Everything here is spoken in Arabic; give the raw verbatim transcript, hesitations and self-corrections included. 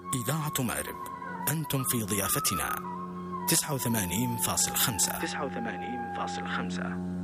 إذاعة مأرب، أنتم في ضيافتنا. تسعة وثمانين فاصل خمسة. تسعة وثمانين فاصل خمسة.